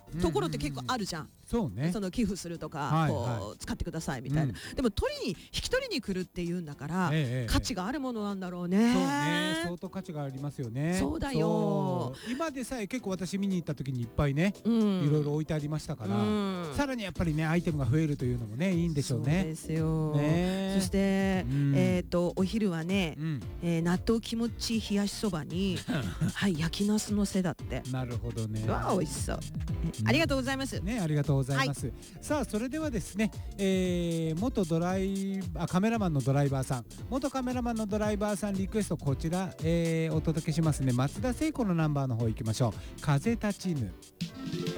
ところって結構あるじゃん。 そうね。 その寄付するとか、 はいこう使ってくださいみたいな。でも引き取りに来るっていうんだから、価値があるものなんだろうね。 そうね、相当価値がありますよね。 そうだよ。 今でさえ結構私見に行った時にいっぱいね、いろいろ置いてありましたから、さらにやっぱりねアイテムが増えるというのもねいいんでしょうね。 そうですよ。そしてお昼はね、納豆キムチ冷やしそばにはい焼きナスのせだって。なるほどね。 わあ美味しそう。ありがとうございます。 ね、ありがとうございます。さあそれではですね、元カメラマンのドライバーさん、元カメラマンのドライバーさんリクエストこちら、お届けしますね。松田聖子のナンバーの方行きましょう。風立ちぬ。